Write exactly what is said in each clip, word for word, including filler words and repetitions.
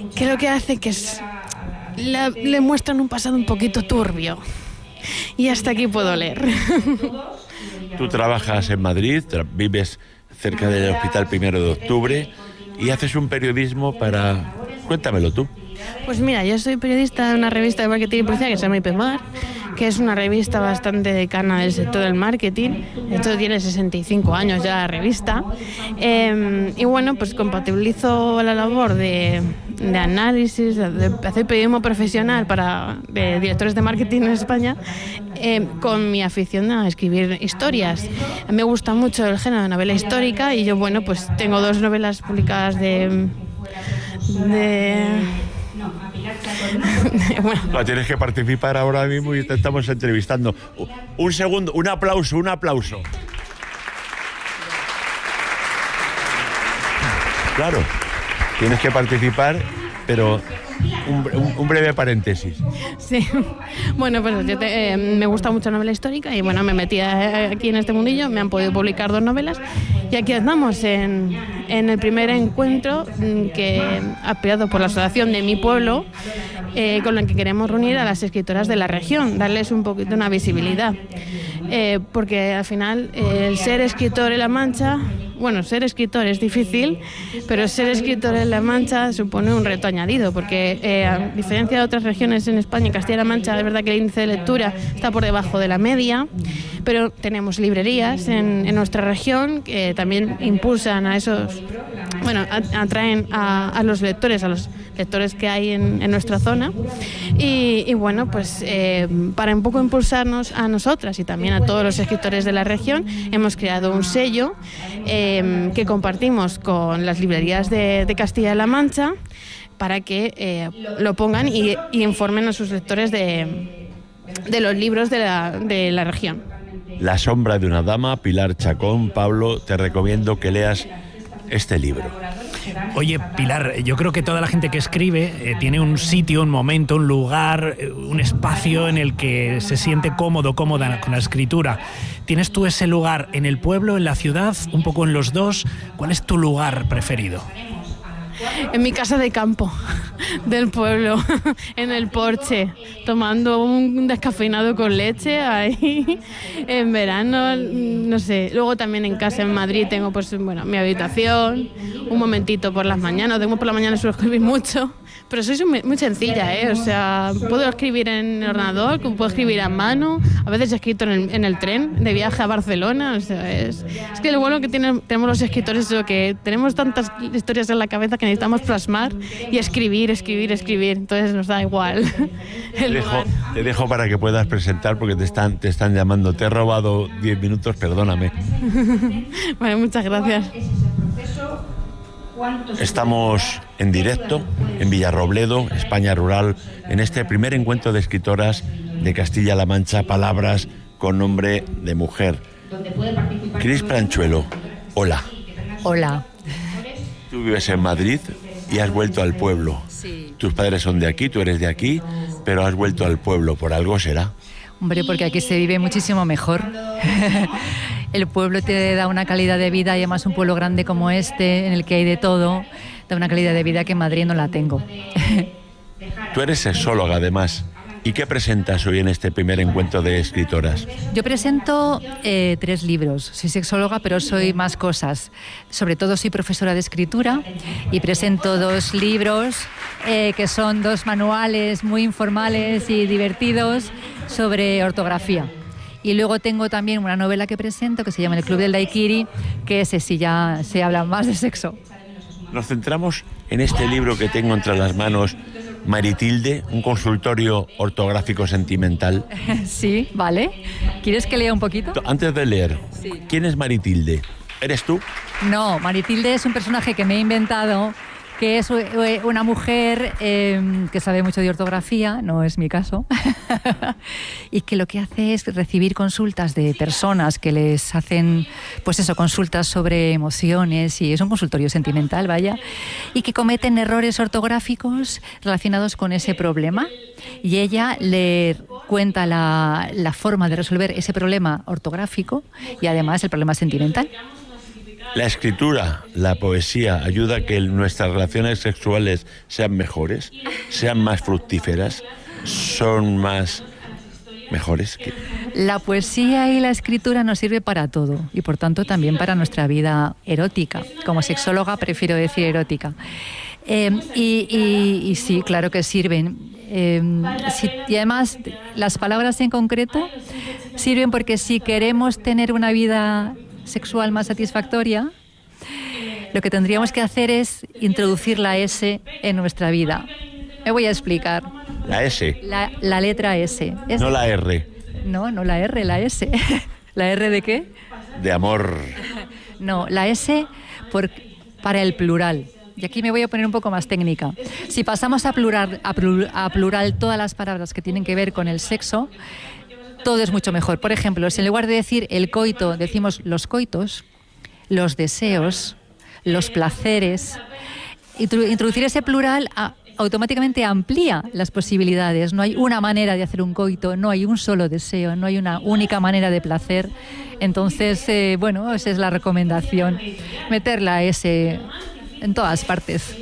creo que hace que es, la, le muestran un pasado un poquito turbio. Y hasta aquí puedo leer. Tú trabajas en Madrid, tra- vives cerca del Hospital Primero de Octubre y haces un periodismo para... Cuéntamelo tú. Pues mira, yo soy periodista de una revista de marketing y publicidad que se llama IPMAR, que es una revista bastante decana del sector del marketing. Esto tiene sesenta y cinco años ya la revista. Eh, y bueno, pues compatibilizo la labor de, de análisis, de, de hacer periodismo profesional para de directores de marketing en España, eh, con mi afición a escribir historias. Me gusta mucho el género de novela histórica y yo, bueno, pues tengo dos novelas publicadas de... de bueno. No, tienes que participar ahora mismo y te estamos entrevistando. Un segundo, un aplauso, un aplauso. Claro, tienes que participar, pero un, un, un breve paréntesis. Sí, bueno, pues yo te, eh, me gusta mucho la novela histórica y bueno, me metí aquí en este mundillo, me han podido publicar dos novelas y aquí andamos en, en el primer encuentro que ha creado por la asociación de mi pueblo, eh, con la que queremos reunir a las escritoras de la región, darles un poquito una visibilidad, eh, porque al final eh, el ser escritor en La Mancha, bueno, ser escritor es difícil, pero ser escritor en La Mancha supone un reto añadido, porque eh, a diferencia de otras regiones en España, en Castilla-La Mancha, es verdad que el índice de lectura está por debajo de la media, pero tenemos librerías en, en nuestra región que también impulsan a esos, bueno, atraen a, a los lectores, a los lectores que hay en, en nuestra zona y, y bueno, pues eh, para un poco impulsarnos a nosotras y también a todos los escritores de la región, hemos creado un sello eh, que compartimos con las librerías de, de Castilla-La Mancha para que eh, lo pongan y, y informen a sus lectores de, de los libros de la, de la región. La sombra de una dama, Pilar Chacón. Pablo, te recomiendo que leas este libro. Oye, Pilar, yo creo que toda la gente que escribe eh, tiene un sitio, un momento, un lugar, eh, un espacio en el que se siente cómodo, cómoda con la escritura. ¿Tienes tú ese lugar en el pueblo, en la ciudad, un poco en los dos? ¿Cuál es tu lugar preferido? En mi casa de campo del pueblo, en el porche, tomando un descafeinado con leche ahí en verano, no sé. Luego también en casa en Madrid tengo pues bueno mi habitación, un momentito por las mañanas, tengo por la mañana suelo escribir mucho, pero soy muy, muy sencilla, ¿eh? O sea, puedo escribir en el ordenador, puedo escribir a mano, a veces he escrito en el, en el tren de viaje a Barcelona, o sea, es, es que lo bueno que tiene, tenemos los escritores es que tenemos tantas historias en la cabeza que necesitamos plasmar y escribir, escribir, escribir, entonces nos da igual. Te dejo, te dejo para que puedas presentar porque te están, te están llamando, te he robado diez minutos, perdóname. Bueno, muchas gracias. Estamos en directo en Villarrobledo, España rural, en este primer encuentro de escritoras de Castilla-La Mancha, palabras con nombre de mujer. Cris Pranchuelo, hola. Hola. Tú vives en Madrid y has vuelto al pueblo. Sí. Tus padres son de aquí, tú eres de aquí, pero has vuelto al pueblo, por algo será. Hombre, porque aquí se vive muchísimo mejor. El pueblo te da una calidad de vida y además un pueblo grande como este, en el que hay de todo, da una calidad de vida que en Madrid no la tengo. Tú eres sexóloga, además. ¿Y qué presentas hoy en este primer encuentro de escritoras? Yo presento eh, tres libros. Soy sexóloga, pero soy más cosas. Sobre todo soy profesora de escritura y presento dos libros eh, que son dos manuales muy informales y divertidos sobre ortografía. Y luego tengo también una novela que presento que se llama El Club del Daiquiri, que ese sí ya se habla más de sexo. Nos centramos en este libro que tengo entre las manos, Maritilde, un consultorio ortográfico sentimental. Sí, vale. ¿Quieres que lea un poquito? Antes de leer, sí. ¿Quién es Maritilde? ¿Eres tú? No, Maritilde es un personaje que me he inventado, que es una mujer eh, que sabe mucho de ortografía, no es mi caso, y que lo que hace es recibir consultas de personas que les hacen, pues eso, consultas sobre emociones, y es un consultorio sentimental, vaya, y que cometen errores ortográficos relacionados con ese problema, y ella le cuenta la, la forma de resolver ese problema ortográfico y además el problema sentimental. La escritura, la poesía, ayuda a que nuestras relaciones sexuales sean mejores, sean más fructíferas, son más mejores. Que... La poesía y la escritura nos sirve para todo y por tanto también para nuestra vida erótica. Como sexóloga prefiero decir erótica. Eh, y, y, y sí, claro que sirven. Eh, si, y además las palabras en concreto sirven porque si queremos tener una vida sexual más satisfactoria, lo que tendríamos que hacer es introducir la S en nuestra vida. Me voy a explicar. La S. La, la letra S. S. No la R. No, no la R, la S. ¿La R de qué? De amor. No, la S por, para el plural. Y aquí me voy a poner un poco más técnica. Si pasamos a plural, a, plural, a plural todas las palabras que tienen que ver con el sexo, todo es mucho mejor. Por ejemplo, si en lugar de decir el coito, decimos los coitos, los deseos, los placeres, introducir ese plural a, automáticamente amplía las posibilidades. No hay una manera de hacer un coito, no hay un solo deseo, no hay una única manera de placer. Entonces, eh, bueno, esa es la recomendación, meterla ese en todas partes.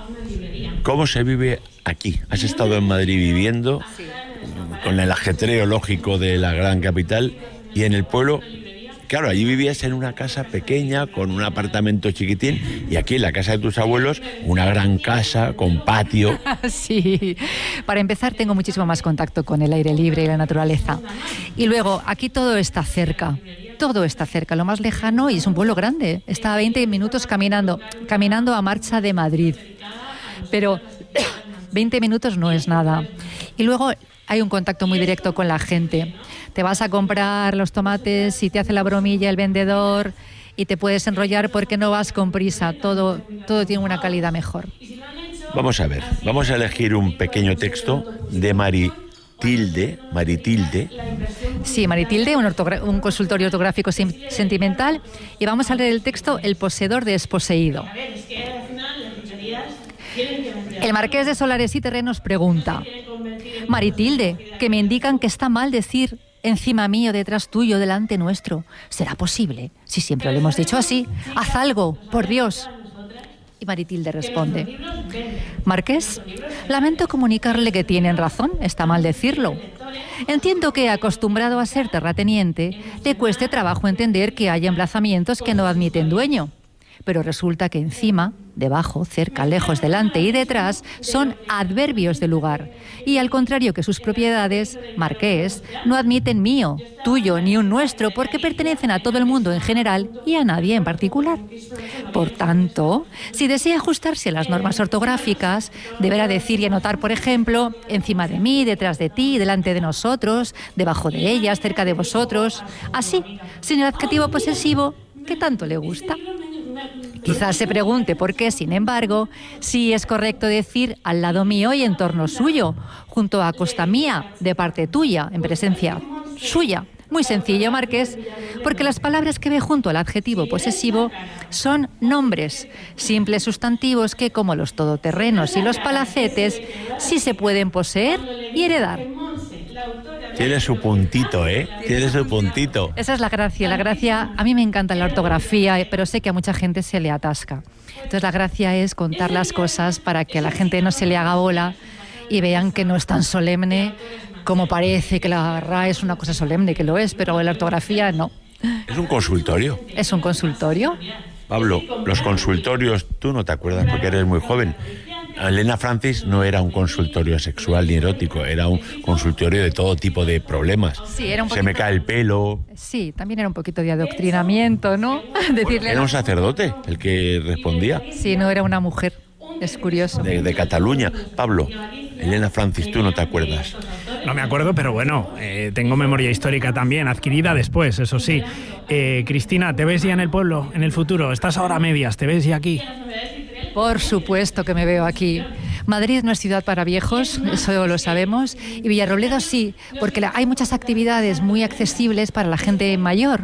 ¿Cómo se vive aquí? Has estado en Madrid viviendo, sí, con el ajetreo lógico de la gran capital, y en el pueblo, claro, allí vivías en una casa pequeña, con un apartamento chiquitín, y aquí en la casa de tus abuelos, una gran casa con patio. Sí, para empezar tengo muchísimo más contacto con el aire libre y la naturaleza. Y luego, aquí todo está cerca. Todo está cerca, lo más lejano, y es un pueblo grande. Está a veinte minutos caminando, caminando a marcha de Madrid. Pero veinte minutos no es nada. Y luego hay un contacto muy directo con la gente. Te vas a comprar los tomates y te hace la bromilla el vendedor y te puedes enrollar porque no vas con prisa. Todo, todo tiene una calidad mejor. Vamos a ver, vamos a elegir un pequeño texto de Mari Tilde, Maritilde. Sí, Maritilde, un, un consultorio ortográfico sentimental. Y vamos a leer el texto El poseedor de desposeído. El marqués de Solares y Terrenos pregunta: Maritilde, que me indican que está mal decir encima mío, detrás tuyo, delante nuestro. ¿Será posible? Si siempre lo hemos dicho así. Haz algo, por Dios. Y Maritilde responde: Marqués, lamento comunicarle que tienen razón, está mal decirlo. Entiendo que, acostumbrado a ser terrateniente, le cueste trabajo entender que hay emplazamientos que no admiten dueño. Pero resulta que encima, debajo, cerca, lejos, delante y detrás son adverbios de lugar. Y al contrario que sus propiedades, marqués, no admiten mío, tuyo ni un nuestro porque pertenecen a todo el mundo en general y a nadie en particular. Por tanto, si desea ajustarse a las normas ortográficas, deberá decir y anotar, por ejemplo, encima de mí, detrás de ti, delante de nosotros, debajo de ellas, cerca de vosotros, así, sin el adjetivo posesivo que tanto le gusta. Quizás se pregunte por qué, sin embargo, sí es correcto decir al lado mío y en torno suyo, junto a costa mía, de parte tuya, en presencia suya. Muy sencillo, Marqués, porque las palabras que ve junto al adjetivo posesivo son nombres, simples sustantivos que, como los todoterrenos y los palacetes, sí se pueden poseer y heredar. Tiene su puntito, ¿eh? Tiene su puntito. Esa es la gracia. La gracia, a mí me encanta la ortografía, pero sé que a mucha gente se le atasca. Entonces la gracia es contar las cosas para que a la gente no se le haga bola y vean que no es tan solemne como parece, que la R A E es una cosa solemne, que lo es, pero la ortografía no. Es un consultorio. ¿Es un consultorio? Pablo, los consultorios, tú no te acuerdas porque eres muy joven. Elena Francis no era un consultorio sexual ni erótico, era un consultorio de todo tipo de problemas. Sí, era un poquito... Se me cae el pelo. Sí, también era un poquito de adoctrinamiento, ¿no? Decirle... Era un sacerdote el que respondía. Sí, no era una mujer. Es curioso. De, de Cataluña. Pablo, Elena Francis, tú no te acuerdas. No me acuerdo, pero bueno, eh, tengo memoria histórica también, adquirida después, eso sí. Eh, Cristina, ¿te ves ya en el pueblo, en el futuro? ¿Estás ahora a medias? ¿Te ves ya aquí? Por supuesto que me veo aquí. Madrid no es ciudad para viejos, eso lo sabemos, y Villarrobledo sí, porque hay muchas actividades muy accesibles para la gente mayor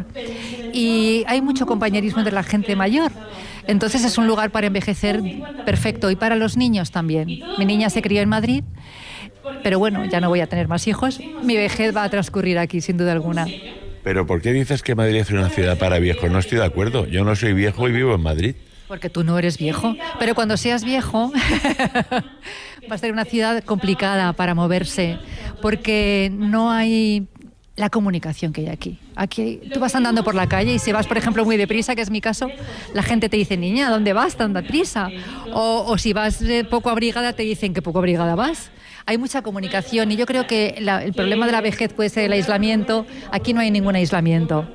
y hay mucho compañerismo entre la gente mayor. Entonces es un lugar para envejecer perfecto y para los niños también. Mi niña se crió en Madrid, pero bueno, ya no voy a tener más hijos. Mi vejez va a transcurrir aquí, sin duda alguna. Pero ¿por qué dices que Madrid es una ciudad para viejos? No estoy de acuerdo. Yo no soy viejo y vivo en Madrid. Porque tú no eres viejo, pero cuando seas viejo va a ser una ciudad complicada para moverse, porque no hay la comunicación que hay aquí. Aquí tú vas andando por la calle y si vas, por ejemplo, muy deprisa, que es mi caso, la gente te dice, niña, ¿dónde vas tan deprisa? O, o si vas poco abrigada, te dicen que poco abrigada vas. Hay mucha comunicación y yo creo que la, el problema de la vejez puede ser el aislamiento. Aquí no hay ningún aislamiento.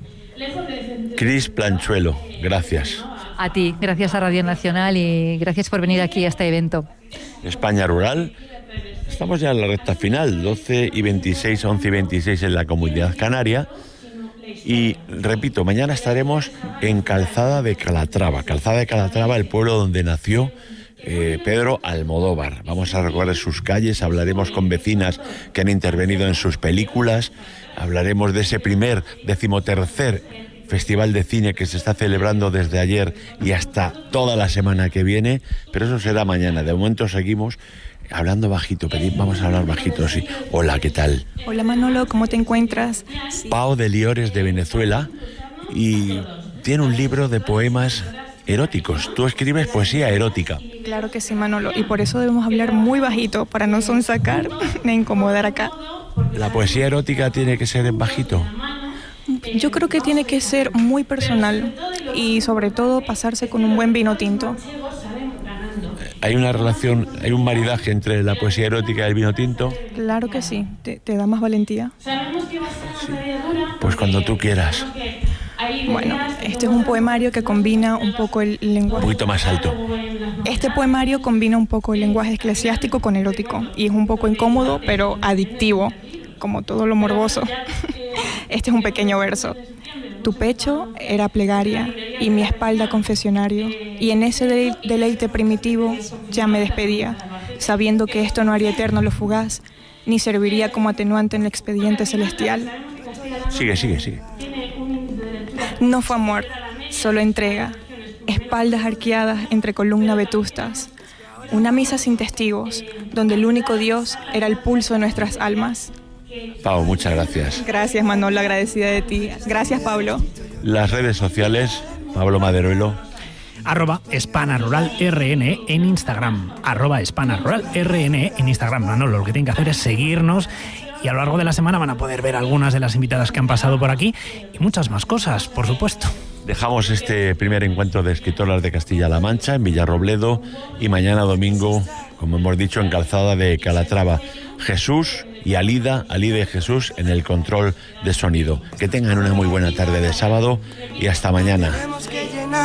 Cris Planchuelo, gracias. A ti, gracias a Radio Nacional y gracias por venir aquí a este evento. España Rural, estamos ya en la recta final, doce y veintiséis, once y veintiséis en la Comunidad Canaria. Y repito, mañana estaremos en Calzada de Calatrava. Calzada de Calatrava, el pueblo donde nació eh, Pedro Almodóvar. Vamos a recorrer sus calles, hablaremos con vecinas que han intervenido en sus películas, hablaremos de ese primer, decimotercer Festival de Cine que se está celebrando desde ayer y hasta toda la semana que viene, pero eso será mañana. De momento seguimos hablando bajito, vamos a hablar bajito, sí. Hola, ¿qué tal? Hola Manolo, ¿cómo te encuentras? Sí. Pao de Liores, de Venezuela, y tiene un libro de poemas eróticos. Tú escribes poesía erótica. Claro que sí, Manolo, y por eso debemos hablar muy bajito para no sonsacar ni incomodar acá. ¿La poesía erótica tiene que ser en bajito? Yo creo que tiene que ser muy personal y sobre todo pasarse con un buen vino tinto. ¿Hay una relación, hay un maridaje entre la poesía erótica y el vino tinto? Claro que sí, te, te da más valentía. Sí. Pues cuando tú quieras. Bueno, este es un poemario que combina un poco el lenguaje... Un poquito más alto. Este poemario combina un poco el lenguaje eclesiástico con erótico y es un poco incómodo, pero adictivo, como todo lo morboso. Este es un pequeño verso. Tu pecho era plegaria y mi espalda confesionario, y en ese de- deleite primitivo ya me despedía, sabiendo que esto no haría eterno lo fugaz, ni serviría como atenuante en el expediente celestial. Sigue, sigue, sigue. No fue amor, solo entrega, espaldas arqueadas entre columnas vetustas, una misa sin testigos, donde el único Dios era el pulso de nuestras almas. Pau, muchas gracias. Gracias, Manolo, agradecida de ti. Gracias, Pablo. Las redes sociales, Pablo Maderuelo. Arroba Hispana Rural R N E en Instagram. Arroba Hispana Rural R N E en Instagram. No, no, lo que tienen que hacer es seguirnos y a lo largo de la semana van a poder ver algunas de las invitadas que han pasado por aquí y muchas más cosas, por supuesto. Dejamos este primer encuentro de escritoras de Castilla-La Mancha en Villarrobledo y mañana domingo, como hemos dicho, en Calzada de Calatrava. Jesús y Alida, Alida y Jesús en el control de sonido. Que tengan una muy buena tarde de sábado y hasta mañana.